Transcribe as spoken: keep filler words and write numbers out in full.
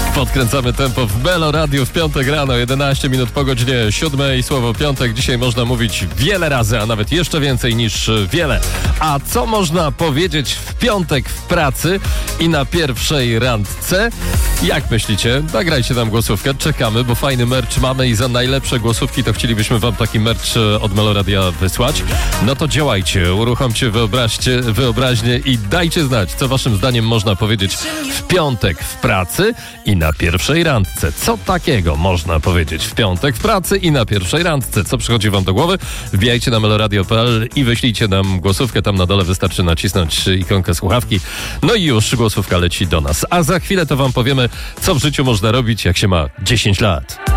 Podkręcamy tempo w Melo Radio w piątek rano, jedenaście minut po godzinie siódmej. Słowo piątek dzisiaj można mówić wiele razy, a nawet jeszcze więcej niż wiele. A co można powiedzieć w piątek w pracy i na pierwszej randce? Jak myślicie? Nagrajcie nam głosówkę, czekamy, bo fajny merch mamy i za najlepsze głosówki to chcielibyśmy wam taki merch od Melo Radia wysłać. No to działajcie, uruchomcie wyobraźcie, wyobraźnię i dajcie znać, co waszym zdaniem można powiedzieć w piątek w pracy i na pierwszej randce. Co takiego można powiedzieć w piątek w pracy i na pierwszej randce? Co przychodzi wam do głowy? Wbijajcie na meloradio kropka p l i wyślijcie nam głosówkę. Tam na dole wystarczy nacisnąć ikonkę słuchawki. No i już głosówka leci do nas. A za chwilę to wam powiemy, co w życiu można robić, jak się ma dziesięć lat.